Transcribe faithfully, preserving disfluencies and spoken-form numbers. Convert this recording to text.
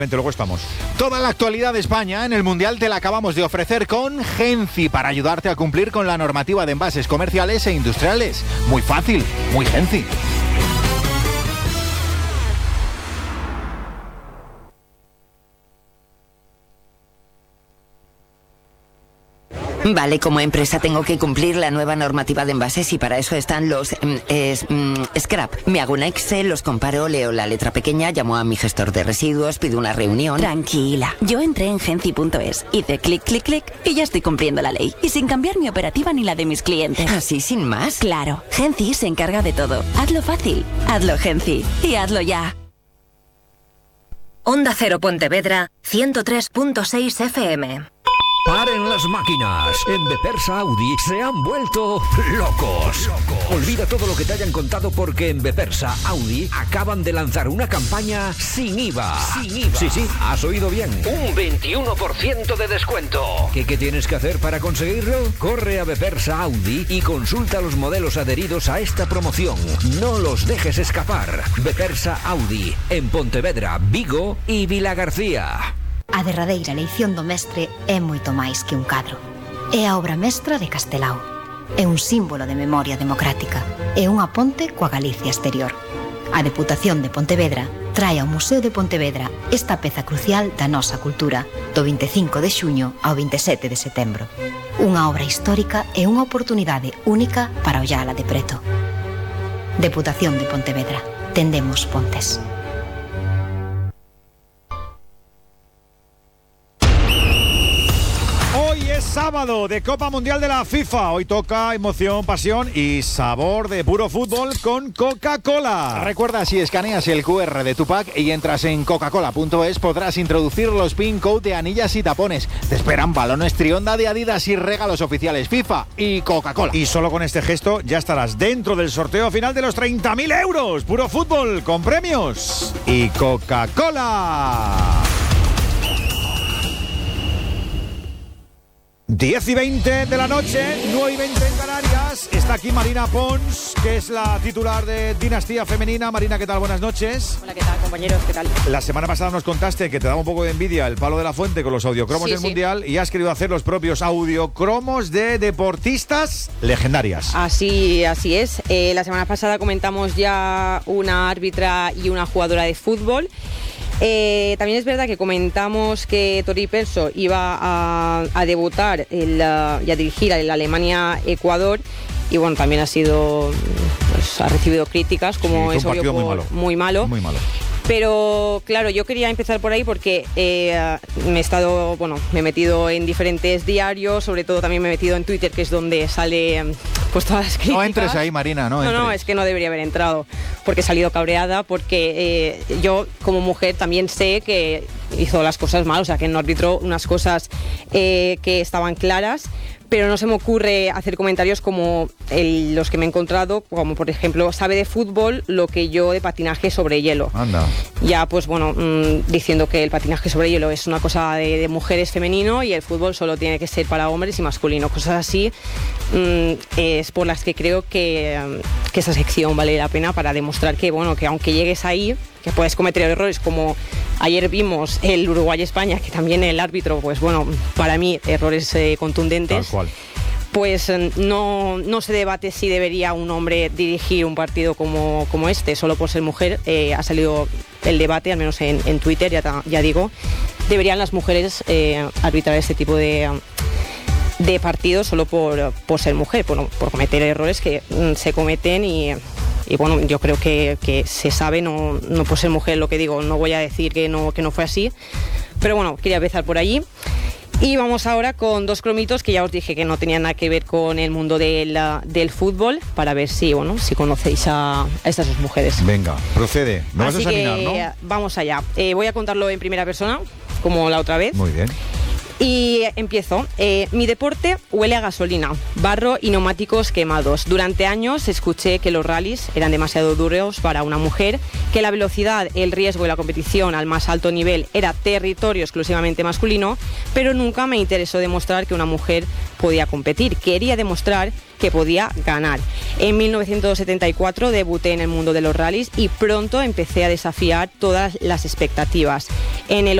Luego estamos. Toda la actualidad de España en el Mundial te la acabamos de ofrecer con Genci para ayudarte a cumplir con la normativa de envases comerciales e industriales. Muy fácil, muy Genci. Vale, como empresa tengo que cumplir la nueva normativa de envases y para eso están los mm, es, mm, scrap. Me hago una Excel, los comparo, leo la letra pequeña, llamo a mi gestor de residuos, pido una reunión. Tranquila, yo entré en genci punto es, hice clic, clic, clic y ya estoy cumpliendo la ley. Y sin cambiar mi operativa ni la de mis clientes. ¿Así sin más? Claro, Genci se encarga de todo. Hazlo fácil, hazlo Genci y hazlo ya. Onda Cero Pontevedra, ciento tres punto seis F M. Paren las máquinas. En Bepersa Audi se han vuelto locos. Olvida todo lo que te hayan contado porque en Bepersa Audi acaban de lanzar una campaña sin I V A. Sin I V A. Sí, sí, has oído bien. Un veintiuno por ciento de descuento. ¿Qué, qué tienes que hacer para conseguirlo? Corre a Bepersa Audi y consulta los modelos adheridos a esta promoción. No los dejes escapar. Bepersa Audi, en Pontevedra, Vigo y Vilagarcía. A derradeira eleición do mestre é moito máis que un cadro. É a obra mestra de Castelao. É un símbolo de memoria democrática. É unha ponte coa Galicia exterior. A Deputación de Pontevedra trae ao Museo de Pontevedra esta peza crucial da nosa cultura do vinte e cinco de xuño ao vinte e sete de setembro. Unha obra histórica e unha oportunidade única para ollala de preto. Deputación de Pontevedra. Tendemos pontes. Sábado de Copa Mundial de la FIFA. Hoy toca emoción, pasión y sabor de puro fútbol con Coca-Cola. Recuerda, si escaneas el cu erre de tu pack y entras en coca cola punto es, podrás introducir los pin code de anillas y tapones. Te esperan balones Trionda de Adidas y regalos oficiales FIFA y Coca-Cola. Y solo con este gesto ya estarás dentro del sorteo final de los treinta mil euros. Puro fútbol con premios y Coca-Cola. diez y veinte de la noche, nueve y veinte en Canarias. Está aquí Marina Pons, que es la titular de Dinastía Femenina. Marina, ¿qué tal? Buenas noches. Hola, ¿qué tal, compañeros? ¿Qué tal? La semana pasada nos contaste que te daba un poco de envidia el palo de la fuente con los audiocromos sí, del sí. Mundial y has querido hacer los propios audiocromos de deportistas legendarias. Así, así es. Eh, la semana pasada comentamos ya una árbitra y una jugadora de fútbol. Eh, también es verdad que comentamos que Tori Pelso iba a, a debutar el, uh, y a dirigir el Alemania-Ecuador y bueno, también ha sido, pues, ha recibido críticas como sí, es obvio, muy malo. muy malo. Muy malo. Pero claro, yo quería empezar por ahí porque eh, me he estado, bueno, me he metido en diferentes diarios, sobre todo también me he metido en Twitter, que es donde sale pues todas las críticas. No entres ahí, Marina, no entres. No, no, es que no debería haber entrado, porque he salido cabreada, porque eh, yo como mujer también sé que hizo las cosas mal, o sea, que no arbitró unas cosas eh, que estaban claras, pero no se me ocurre hacer comentarios como el, los que me he encontrado, como por ejemplo, sabe de fútbol lo que yo de patinaje sobre hielo. Anda. Ya, pues bueno, mmm, diciendo que el patinaje sobre hielo es una cosa de, de mujeres femenino y el fútbol solo tiene que ser para hombres y masculino. Cosas así mmm, es por las que creo que, que esa sección vale la pena para demostrar que, bueno, que aunque llegues ahí, que puedes cometer errores como ayer vimos el Uruguay-España, que también el árbitro, pues bueno, para mí errores eh, contundentes. Tal cual. Pues no, no se debate si debería un hombre dirigir un partido como, como este, solo por ser mujer. Eh, ha salido el debate, al menos en, en Twitter, ya, ya digo, deberían las mujeres eh, arbitrar este tipo de, de partidos solo por, por ser mujer, por, por cometer errores que mm, se cometen y... Y bueno, yo creo que, que se sabe, no, no por ser mujer lo que digo, no voy a decir que no, que no fue así. Pero bueno, quería empezar por allí. Y vamos ahora con dos cromitos que ya os dije que no tenían nada que ver con el mundo del, del fútbol, para ver si, bueno, si conocéis a, a estas dos mujeres. Venga, procede. No vas a Así examinar, que, ¿no? Vamos allá. Eh, voy a contarlo en primera persona, como la otra vez. Muy bien. Y empiezo. Eh, mi deporte huele a gasolina, barro y neumáticos quemados. Durante años escuché que los rallies eran demasiado duros para una mujer, que la velocidad, el riesgo y la competición al más alto nivel era territorio exclusivamente masculino, pero nunca me interesó demostrar que una mujer podía competir, quería demostrar que podía ganar. En mil novecientos setenta y cuatro debuté en el mundo de los rallies y pronto empecé a desafiar todas las expectativas. En el